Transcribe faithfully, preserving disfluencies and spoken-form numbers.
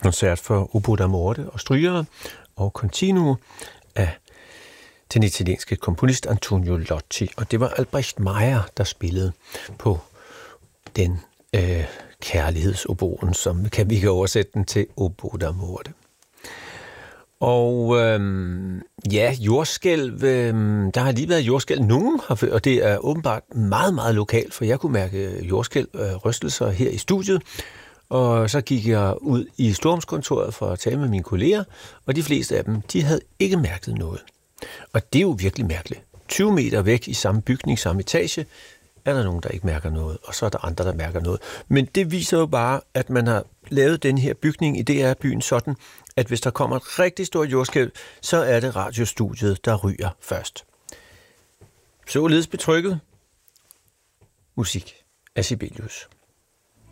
koncert for Oboe da Morte og strygere og Continuo af den italienske komponist Antonio Lotti. Og det var Albrecht Meyer, der spillede på den øh, kærlighedsoboen, som kan vi kan oversætte den til Oboe da Morte. Og øhm, ja, jordskælv, øhm, der har lige været jordskælv. Nogen har, og det er åbenbart meget, meget lokalt, for jeg kunne mærke jordskælv øh, rystelser her i studiet. Og så gik jeg ud i stormskontoret for at tale med mine kolleger, og de fleste af dem, de havde ikke mærket noget. Og det er jo virkelig mærkeligt. tyve meter væk i samme bygning, samme etage, er der nogen, der ikke mærker noget, og så er der andre, der mærker noget. Men det viser jo bare, at man har lavet den her bygning i D R-byen sådan, at hvis der kommer et rigtig stort jordskælv, så er det radiostudiet, der ryger først. Således betrykket. Musik af Sibelius.